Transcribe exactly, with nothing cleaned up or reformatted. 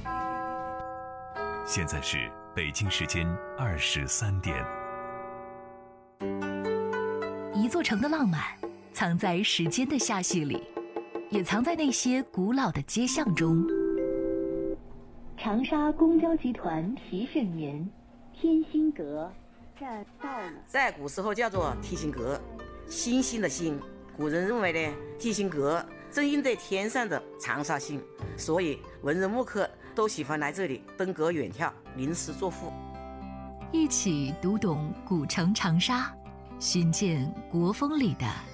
现在是北京时间二十三点。 一座城的浪漫藏在时间的罅隙里，也藏在那些古老的街巷中。 长沙公交集团提示您，天心阁站到了。 在古时候叫做提心阁，星星的星，古人认为呢，提心阁正应对天上的长沙星，所以文人墨客都喜欢来这里登阁远眺，吟诗作赋。 一起读懂古城长沙，寻见国风里的